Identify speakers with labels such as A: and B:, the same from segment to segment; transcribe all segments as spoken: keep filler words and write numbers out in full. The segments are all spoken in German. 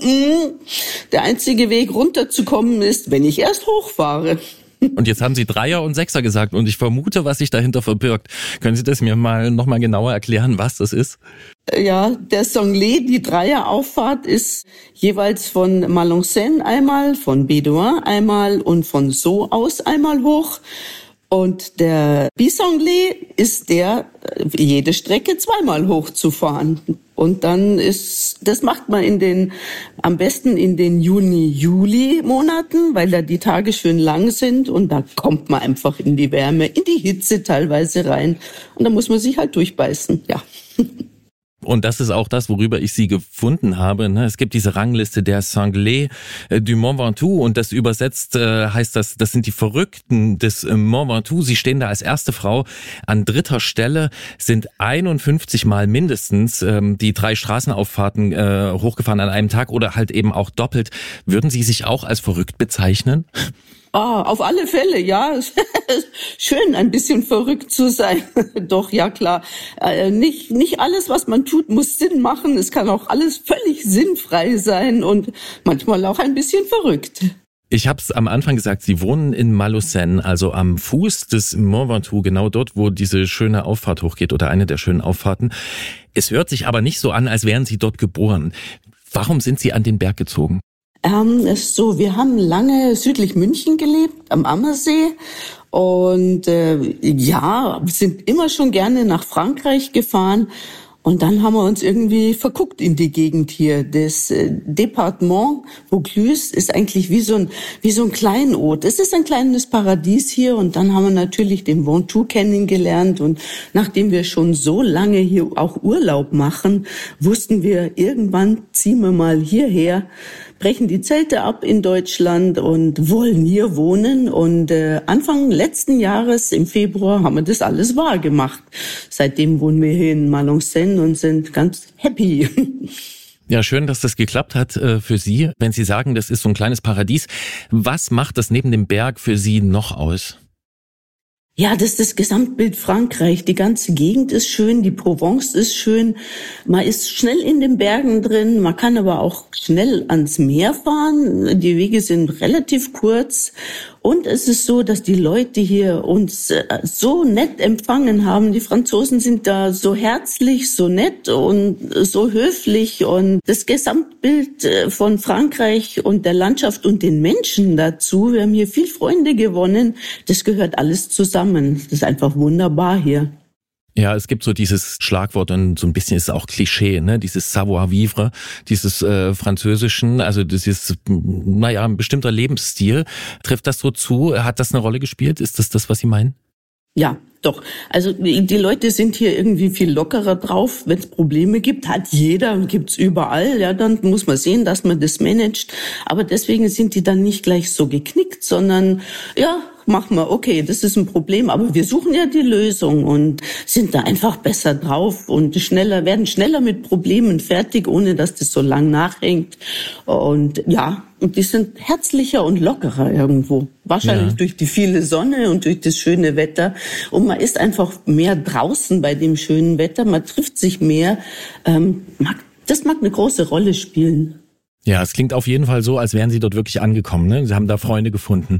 A: mm, der einzige Weg runterzukommen ist, wenn ich erst hochfahre.
B: Und jetzt haben Sie Dreier und Sechser gesagt und ich vermute, was sich dahinter verbirgt. Können Sie das mir mal noch mal genauer erklären, was das ist?
A: Ja, der Sanglé, die Dreierauffahrt, ist jeweils von Mallencène einmal, von Bédoin einmal und von Sceaux aus einmal hoch. Und der Bisanglais ist der, jede Strecke zweimal hochzufahren. Und dann ist, das macht man in den, am besten in den Juni-Juli-Monaten, weil da die Tage schön lang sind und da kommt man einfach in die Wärme, in die Hitze teilweise rein. Und da muss man sich halt durchbeißen, ja.
B: Und das ist auch das, worüber ich Sie gefunden habe. Es gibt diese Rangliste der Sanglés du Mont Ventoux und das übersetzt heißt das, das sind die Verrückten des Mont Ventoux. Sie stehen da als erste Frau an dritter Stelle, sind einundfünfzig Mal mindestens die drei Straßenauffahrten hochgefahren an einem Tag oder halt eben auch doppelt. Würden Sie sich auch als verrückt bezeichnen?
A: Ah, auf alle Fälle, ja. Schön, ein bisschen verrückt zu sein. Doch, ja klar. Äh, nicht, nicht alles, was man tut, muss Sinn machen. Es kann auch alles völlig sinnfrei sein und manchmal auch ein bisschen verrückt.
B: Ich habe es am Anfang gesagt, Sie wohnen in Mallencène, also am Fuß des Mont Ventoux, genau dort, wo diese schöne Auffahrt hochgeht oder eine der schönen Auffahrten. Es hört sich aber nicht so an, als wären Sie dort geboren. Warum sind Sie an den Berg gezogen?
A: Ähm, ist so, wir haben lange südlich München gelebt, am Ammersee. Und äh, ja, sind immer schon gerne nach Frankreich gefahren. Und dann haben wir uns irgendwie verguckt in die Gegend hier. Das äh, Departement Vaucluse ist eigentlich wie so ein wie so ein Kleinod. Es ist ein kleines Paradies hier. Und dann haben wir natürlich den Ventoux kennengelernt. Und nachdem wir schon so lange hier auch Urlaub machen, wussten wir, irgendwann ziehen wir mal hierher, brechen die Zelte ab in Deutschland und wollen hier wohnen. Und äh, Anfang letzten Jahres, im Februar, haben wir das alles wahr gemacht. Seitdem wohnen wir hier in Mallencène und sind ganz happy.
B: Ja, schön, dass das geklappt hat äh, für Sie. Wenn Sie sagen, das ist so ein kleines Paradies, was macht das neben dem Berg für Sie noch aus?
A: Ja, das ist das Gesamtbild Frankreich. Die ganze Gegend ist schön, die Provence ist schön. Man ist schnell in den Bergen drin, man kann aber auch schnell ans Meer fahren. Die Wege sind relativ kurz. Und es ist so, dass die Leute hier uns so nett empfangen haben. Die Franzosen sind da so herzlich, so nett und so höflich. Und das Gesamtbild von Frankreich und der Landschaft und den Menschen dazu, wir haben hier viel Freunde gewonnen, das gehört alles zusammen. Das ist einfach wunderbar hier.
B: Ja, es gibt so dieses Schlagwort und so ein bisschen ist es auch Klischee, ne? Dieses Savoir-vivre, dieses äh, Französischen, also das ist, naja, ein bestimmter Lebensstil. Trifft das so zu? Hat das eine Rolle gespielt? Ist das das, was Sie meinen?
A: Ja, doch. Also die Leute sind hier irgendwie viel lockerer drauf. Wenn es Probleme gibt, hat jeder, gibt's überall. Ja, dann muss man sehen, dass man das managt. Aber deswegen sind die dann nicht gleich so geknickt, sondern ja, machen wir, okay, das ist ein Problem, aber wir suchen ja die Lösung und sind da einfach besser drauf und schneller, werden schneller mit Problemen fertig, ohne dass das so lang nachhängt. Und ja, und die sind herzlicher und lockerer irgendwo. Wahrscheinlich ja. Durch die viele Sonne und durch das schöne Wetter. Und man ist einfach mehr draußen bei dem schönen Wetter, man trifft sich mehr. Ähm, mag, das mag eine große Rolle spielen.
B: Ja, es klingt auf jeden Fall so, als wären Sie dort wirklich angekommen, ne? Sie haben da Freunde gefunden.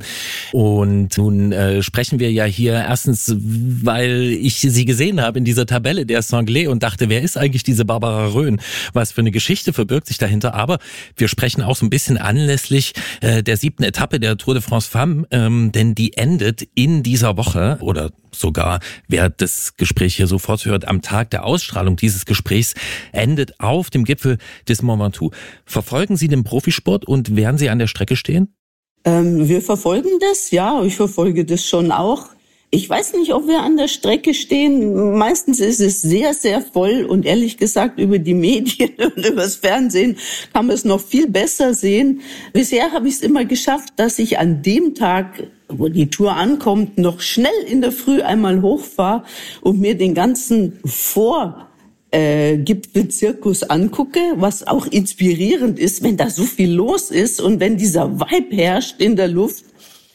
B: Und nun äh, sprechen wir ja hier erstens, weil ich Sie gesehen habe in dieser Tabelle der Sanglés und dachte, wer ist eigentlich diese Barbara Rhön? Was für eine Geschichte verbirgt sich dahinter? Aber wir sprechen auch so ein bisschen anlässlich äh, der siebten Etappe der Tour de France Femmes, ähm, denn die endet in dieser Woche oder sogar, wer das Gespräch hier sofort hört, am Tag der Ausstrahlung dieses Gesprächs, endet auf dem Gipfel des Mont Ventoux. Verfolgen Sie den Profisport und werden Sie an der Strecke stehen?
A: Ähm, wir verfolgen das, ja, ich verfolge das schon auch. Ich weiß nicht, ob wir an der Strecke stehen. Meistens ist es sehr, sehr voll und ehrlich gesagt über die Medien und übers Fernsehen kann man es noch viel besser sehen. Bisher habe ich es immer geschafft, dass ich an dem Tag, wo die Tour ankommt, noch schnell in der Früh einmal hochfahre und mir den ganzen Vor Äh, Gipfelzirkus angucke, was auch inspirierend ist, wenn da so viel los ist und wenn dieser Vibe herrscht in der Luft.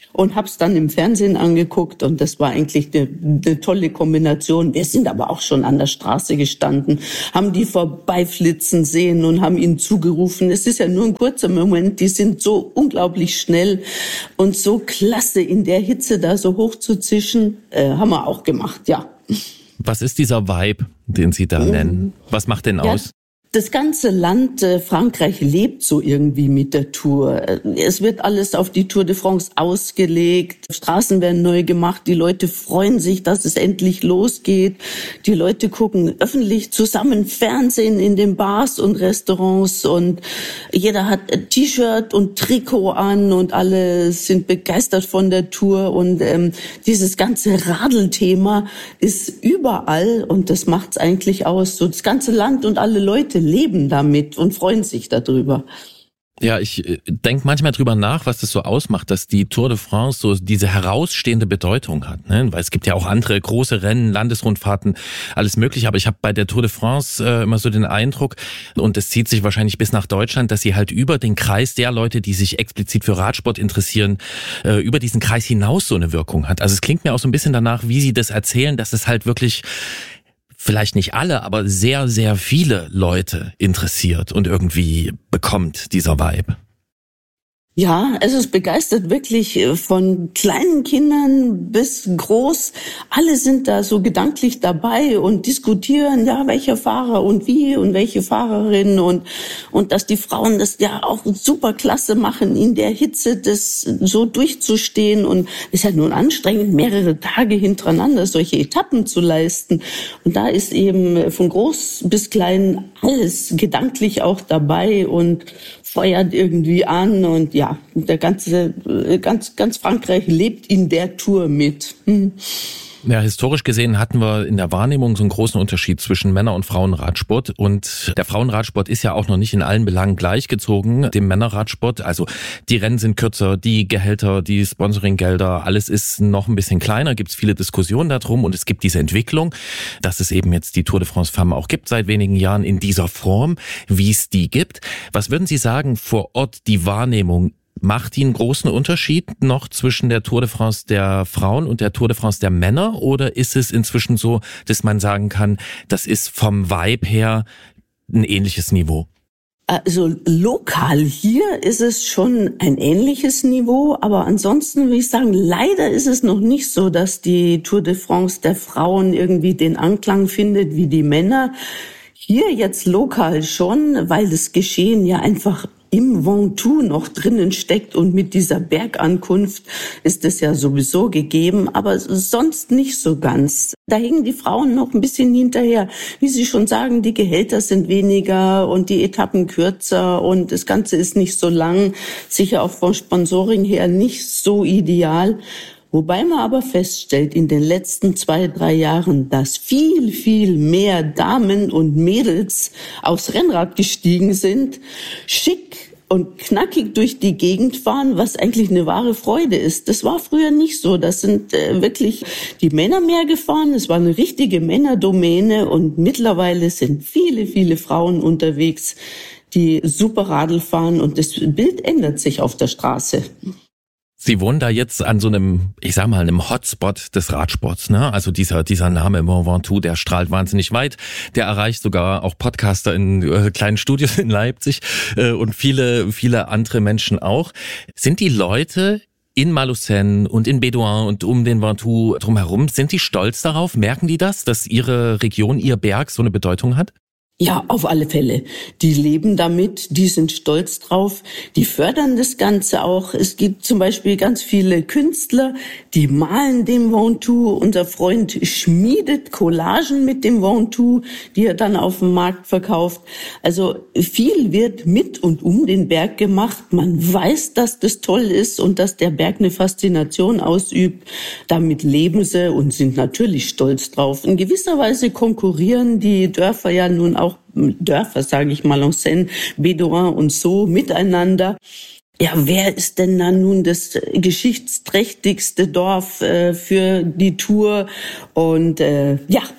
A: und hab's dann im Fernsehen angeguckt und das war eigentlich eine, eine tolle Kombination. Wir sind aber auch schon an der Straße gestanden, haben die vorbeiflitzen sehen und haben ihnen zugerufen. Es ist ja nur ein kurzer Moment, die sind so unglaublich schnell und so klasse in der Hitze da so hoch zu zischen, äh, haben wir auch gemacht, ja.
B: Was ist dieser Vibe, den Sie da nennen? Was macht den aus?
A: Ja. Das ganze Land äh, Frankreich lebt so irgendwie mit der Tour. Es wird alles auf die Tour de France ausgelegt. Straßen werden neu gemacht. Die Leute freuen sich, dass es endlich losgeht. Die Leute gucken öffentlich zusammen Fernsehen in den Bars und Restaurants und jeder hat ein T-Shirt und Trikot an und alle sind begeistert von der Tour und ähm, dieses ganze Radelthema ist überall und das macht's eigentlich aus. So das ganze Land und alle Leute leben damit und freuen sich darüber.
B: Ja, ich äh, denke manchmal drüber nach, was das so ausmacht, dass die Tour de France so diese herausstehende Bedeutung hat, ne? Weil es gibt ja auch andere große Rennen, Landesrundfahrten, alles mögliche. Aber ich habe bei der Tour de France äh, immer so den Eindruck, und es zieht sich wahrscheinlich bis nach Deutschland, dass sie halt über den Kreis der Leute, die sich explizit für Radsport interessieren, äh, über diesen Kreis hinaus so eine Wirkung hat. Also es klingt mir auch so ein bisschen danach, wie Sie das erzählen, dass es halt wirklich vielleicht nicht alle, aber sehr, sehr viele Leute interessiert und irgendwie bekommt dieser Vibe.
A: Ja, also es begeistert wirklich von kleinen Kindern bis groß. Alle sind da so gedanklich dabei und diskutieren, ja, welcher Fahrer und wie und welche Fahrerin und, und dass die Frauen das ja auch super klasse machen, in der Hitze das so durchzustehen und ist ja nun anstrengend, mehrere Tage hintereinander solche Etappen zu leisten. Und da ist eben von groß bis klein alles gedanklich auch dabei und feuert irgendwie an und ja, der ganze, ganz, ganz Frankreich lebt in der Tour mit. Hm.
B: Ja, historisch gesehen hatten wir in der Wahrnehmung so einen großen Unterschied zwischen Männer- und Frauenradsport. Und der Frauenradsport ist ja auch noch nicht in allen Belangen gleichgezogen dem Männerradsport. Also die Rennen sind kürzer, die Gehälter, die Sponsoringgelder, alles ist noch ein bisschen kleiner. Gibt es viele Diskussionen darum und es gibt diese Entwicklung, dass es eben jetzt die Tour de France Femmes auch gibt seit wenigen Jahren in dieser Form, wie es die gibt. Was würden Sie sagen, vor Ort die Wahrnehmung? Macht die einen großen Unterschied noch zwischen der Tour de France der Frauen und der Tour de France der Männer? Oder ist es inzwischen so, dass man sagen kann, das ist vom Vibe her ein ähnliches Niveau?
A: Also lokal hier ist es schon ein ähnliches Niveau, aber ansonsten würde ich sagen, leider ist es noch nicht so, dass die Tour de France der Frauen irgendwie den Anklang findet wie die Männer. Hier jetzt lokal schon, weil das Geschehen ja einfach im Ventoux noch drinnen steckt und mit dieser Bergankunft ist es ja sowieso gegeben, aber sonst nicht so ganz. Da hängen die Frauen noch ein bisschen hinterher. Wie Sie schon sagen, die Gehälter sind weniger und die Etappen kürzer und das Ganze ist nicht so lang, sicher auch vom Sponsoring her nicht so ideal. Wobei man aber feststellt, in den letzten zwei, drei Jahren, dass viel, viel mehr Damen und Mädels aufs Rennrad gestiegen sind, schick und knackig durch die Gegend fahren, was eigentlich eine wahre Freude ist. Das war früher nicht so. Das sind äh, wirklich die Männer mehr gefahren. Es war eine richtige Männerdomäne und mittlerweile sind viele, viele Frauen unterwegs, die super Radl fahren und das Bild ändert sich auf der Straße.
B: Sie wohnen da jetzt an so einem, ich sag mal, einem Hotspot des Radsports, ne? Also dieser dieser Name Mont Ventoux, der strahlt wahnsinnig weit. Der erreicht sogar auch Podcaster in äh, kleinen Studios in Leipzig äh, und viele viele andere Menschen auch. Sind die Leute in Malaucène und in Bédoin und um den Ventoux drumherum, sind die stolz darauf? Merken die das, dass ihre Region, ihr Berg so eine Bedeutung hat?
A: Ja, auf alle Fälle. Die leben damit, die sind stolz drauf, die fördern das Ganze auch. Es gibt zum Beispiel ganz viele Künstler, die malen den Ventoux. Unser Freund schmiedet Collagen mit dem Ventoux, die er dann auf dem Markt verkauft. Also viel wird mit und um den Berg gemacht. Man weiß, dass das toll ist und dass der Berg eine Faszination ausübt. Damit leben sie und sind natürlich stolz drauf. In gewisser Weise konkurrieren die Dörfer ja nun auch Dörfer, sage ich mal, Malaucène, Bédoin und so miteinander. Ja, wer ist denn dann nun das geschichtsträchtigste Dorf äh, für die Tour? Und äh, ja,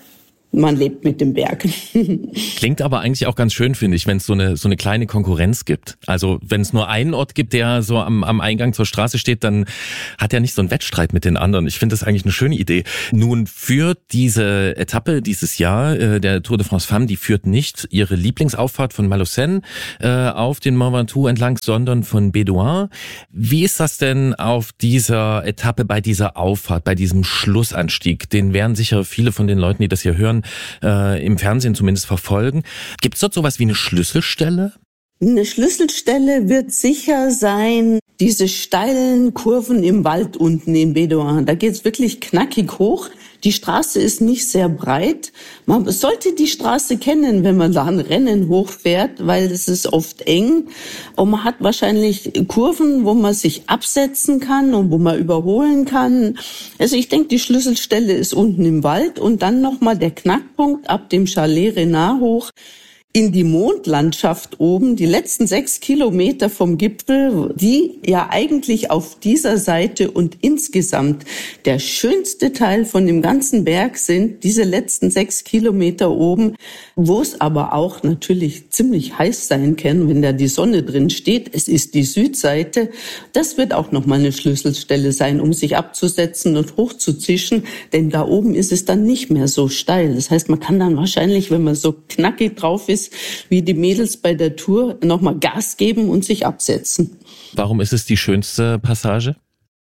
A: man lebt mit dem Berg.
B: Klingt aber eigentlich auch ganz schön, finde ich, wenn es so eine so eine kleine Konkurrenz gibt. Also wenn es nur einen Ort gibt, der so am, am Eingang zur Straße steht, dann hat er nicht so einen Wettstreit mit den anderen. Ich finde das eigentlich eine schöne Idee. Nun führt diese Etappe dieses Jahr, äh, der Tour de France Femmes, die führt nicht ihre Lieblingsauffahrt von Malaucène äh, auf den Mont Ventoux entlang, sondern von Bédoin. Wie ist das denn auf dieser Etappe, bei dieser Auffahrt, bei diesem Schlussanstieg? Den werden sicher viele von den Leuten, die das hier hören, Äh, im Fernsehen zumindest verfolgen. Gibt es dort sowas wie eine Schlüsselstelle?
A: Eine Schlüsselstelle wird sicher sein, diese steilen Kurven im Wald unten in Bédoin. Da geht's wirklich knackig hoch. Die Straße ist nicht sehr breit. Man sollte die Straße kennen, wenn man da ein Rennen hochfährt, weil es ist oft eng. Und man hat wahrscheinlich Kurven, wo man sich absetzen kann und wo man überholen kann. Also ich denke, die Schlüsselstelle ist unten im Wald und dann nochmal der Knackpunkt ab dem Chalet Renard hoch in die Mondlandschaft oben, die letzten sechs Kilometer vom Gipfel, die ja eigentlich auf dieser Seite und insgesamt der schönste Teil von dem ganzen Berg sind, diese letzten sechs Kilometer oben, wo es aber auch natürlich ziemlich heiß sein kann, wenn da die Sonne drin steht. Es ist die Südseite. Das wird auch nochmal eine Schlüsselstelle sein, um sich abzusetzen und hochzuzischen, denn da oben ist es dann nicht mehr so steil. Das heißt, man kann dann wahrscheinlich, wenn man so knackig drauf ist, wie die Mädels bei der Tour, nochmal Gas geben und sich absetzen.
B: Warum ist es die schönste Passage?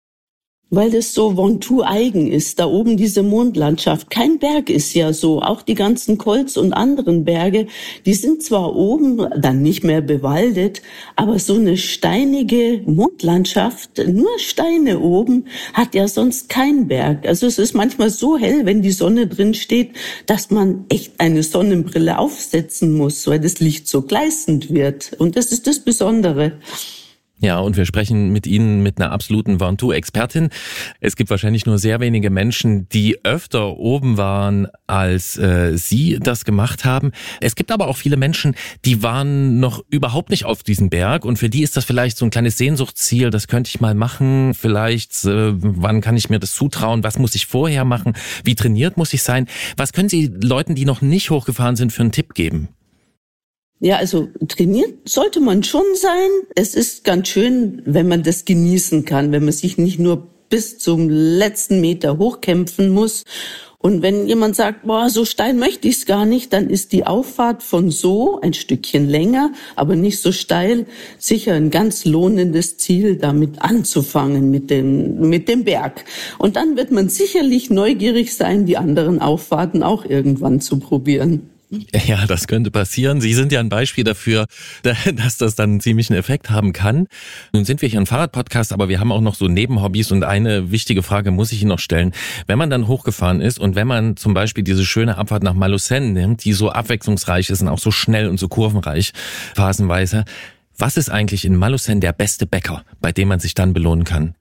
A: Weil das so Ventoux-eigen ist, da oben diese Mondlandschaft. Kein Berg ist ja so, auch die ganzen Colls und anderen Berge, die sind zwar oben dann nicht mehr bewaldet, aber so eine steinige Mondlandschaft, nur Steine oben, hat ja sonst kein Berg. Also es ist manchmal so hell, wenn die Sonne drin steht, dass man echt eine Sonnenbrille aufsetzen muss, weil das Licht so gleißend wird. Und das ist das Besondere.
B: Ja, und wir sprechen mit Ihnen, mit einer absoluten Ventoux-Expertin. Es gibt wahrscheinlich nur sehr wenige Menschen, die öfter oben waren, als äh, Sie das gemacht haben. Es gibt aber auch viele Menschen, die waren noch überhaupt nicht auf diesem Berg und für die ist das vielleicht so ein kleines Sehnsuchtsziel, das könnte ich mal machen, vielleicht, äh, wann kann ich mir das zutrauen, was muss ich vorher machen, wie trainiert muss ich sein? Was können Sie Leuten, die noch nicht hochgefahren sind, für einen Tipp geben?
A: Ja, also trainiert sollte man schon sein. Es ist ganz schön, wenn man das genießen kann, wenn man sich nicht nur bis zum letzten Meter hochkämpfen muss. Und wenn jemand sagt, boah, so steil möchte ich es gar nicht, dann ist die Auffahrt von so ein Stückchen länger, aber nicht so steil, sicher ein ganz lohnendes Ziel, damit anzufangen mit dem, mit dem Berg. Und dann wird man sicherlich neugierig sein, die anderen Auffahrten auch irgendwann zu probieren.
B: Ja, das könnte passieren. Sie sind ja ein Beispiel dafür, dass das dann einen ziemlichen Effekt haben kann. Nun sind wir hier ein Fahrradpodcast, aber wir haben auch noch so Nebenhobbys und eine wichtige Frage muss ich Ihnen noch stellen. Wenn man dann hochgefahren ist und wenn man zum Beispiel diese schöne Abfahrt nach Malaucène nimmt, die so abwechslungsreich ist und auch so schnell und so kurvenreich phasenweise, was ist eigentlich in Malaucène der beste Bäcker, bei dem man sich dann belohnen kann?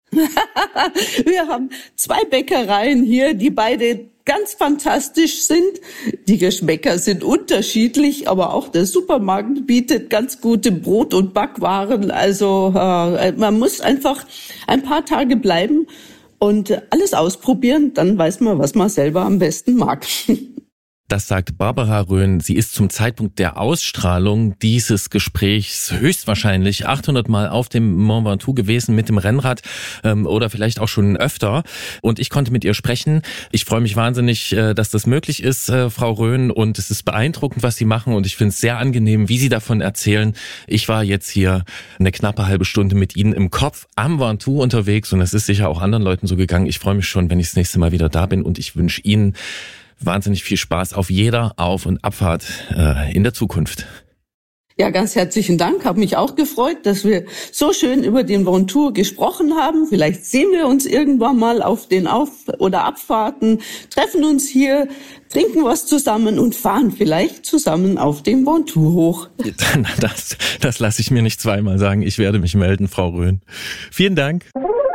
A: Wir haben zwei Bäckereien hier, die beide ganz fantastisch sind. Die Geschmäcker sind unterschiedlich, aber auch der Supermarkt bietet ganz gute Brot- und Backwaren. Also äh, man muss einfach ein paar Tage bleiben und alles ausprobieren, dann weiß man, was man selber am besten mag.
B: Das sagt Barbara Rhön. Sie ist zum Zeitpunkt der Ausstrahlung dieses Gesprächs höchstwahrscheinlich achthundert Mal auf dem Mont Ventoux gewesen mit dem Rennrad ähm, oder vielleicht auch schon öfter. Und ich konnte mit ihr sprechen. Ich freue mich wahnsinnig, äh, dass das möglich ist, äh, Frau Rhön. Und es ist beeindruckend, was Sie machen. Und ich finde es sehr angenehm, wie Sie davon erzählen. Ich war jetzt hier eine knappe halbe Stunde mit Ihnen im Kopf am Ventoux unterwegs. Und es ist sicher auch anderen Leuten so gegangen. Ich freue mich schon, wenn ich das nächste Mal wieder da bin. Und ich wünsche Ihnen wahnsinnig viel Spaß auf jeder Auf- und Abfahrt äh, in der Zukunft.
A: Ja, ganz herzlichen Dank. Habe mich auch gefreut, dass wir so schön über den Ventoux gesprochen haben. Vielleicht sehen wir uns irgendwann mal auf den Auf- oder Abfahrten, treffen uns hier, trinken was zusammen und fahren vielleicht zusammen auf dem Ventoux hoch.
B: Das, das lasse ich mir nicht zweimal sagen. Ich werde mich melden, Frau Rhön. Vielen Dank.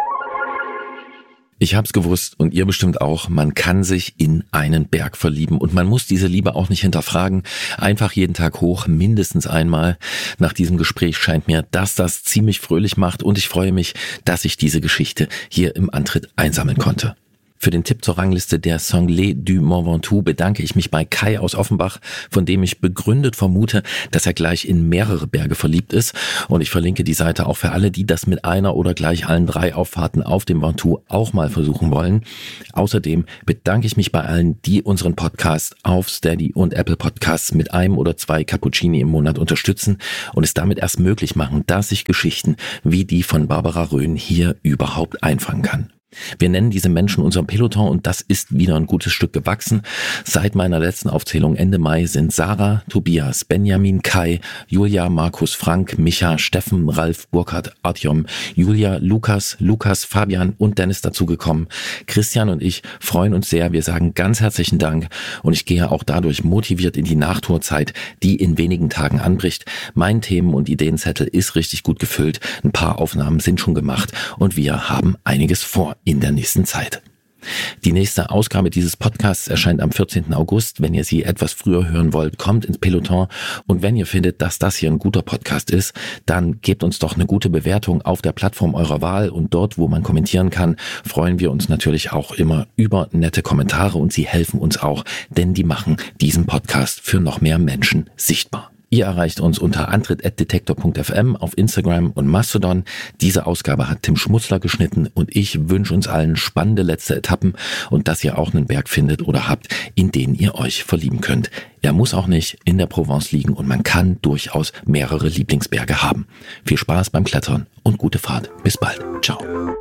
B: Ich hab's gewusst und ihr bestimmt auch, man kann sich in einen Berg verlieben und man muss diese Liebe auch nicht hinterfragen. Einfach jeden Tag hoch, mindestens einmal. Nach diesem Gespräch scheint mir, dass das ziemlich fröhlich macht und ich freue mich, dass ich diese Geschichte hier im Antritt einsammeln konnte. Für den Tipp zur Rangliste der Sanglé du Mont Ventoux bedanke ich mich bei Kai aus Offenbach, von dem ich begründet vermute, dass er gleich in mehrere Berge verliebt ist. Und ich verlinke die Seite auch für alle, die das mit einer oder gleich allen drei Auffahrten auf dem Ventoux auch mal versuchen wollen. Außerdem bedanke ich mich bei allen, die unseren Podcast auf Steady und Apple Podcasts mit einem oder zwei Cappuccini im Monat unterstützen und es damit erst möglich machen, dass ich Geschichten wie die von Barbara Röhn hier überhaupt einfangen kann. Wir nennen diese Menschen unser Peloton und das ist wieder ein gutes Stück gewachsen. Seit meiner letzten Aufzählung Ende Mai sind Sarah, Tobias, Benjamin, Kai, Julia, Markus, Frank, Micha, Steffen, Ralf, Burkhard, Artyom, Julia, Lukas, Lukas, Fabian und Dennis dazugekommen. Christian und ich freuen uns sehr. Wir sagen ganz herzlichen Dank und ich gehe auch dadurch motiviert in die Nachtourzeit, die in wenigen Tagen anbricht. Mein Themen- und Ideenzettel ist richtig gut gefüllt. Ein paar Aufnahmen sind schon gemacht und wir haben einiges vor in der nächsten Zeit. Die nächste Ausgabe dieses Podcasts erscheint am vierzehnten August. Wenn ihr sie etwas früher hören wollt, kommt ins Peloton. Und wenn ihr findet, dass das hier ein guter Podcast ist, dann gebt uns doch eine gute Bewertung auf der Plattform eurer Wahl. Und dort, wo man kommentieren kann, freuen wir uns natürlich auch immer über nette Kommentare. Und sie helfen uns auch, denn die machen diesen Podcast für noch mehr Menschen sichtbar. Ihr erreicht uns unter antritt at detektor punkt f m auf Instagram und Mastodon. Diese Ausgabe hat Tim Schmutzler geschnitten und ich wünsche uns allen spannende letzte Etappen und dass ihr auch einen Berg findet oder habt, in den ihr euch verlieben könnt. Er muss auch nicht in der Provence liegen und man kann durchaus mehrere Lieblingsberge haben. Viel Spaß beim Klettern und gute Fahrt. Bis bald. Ciao.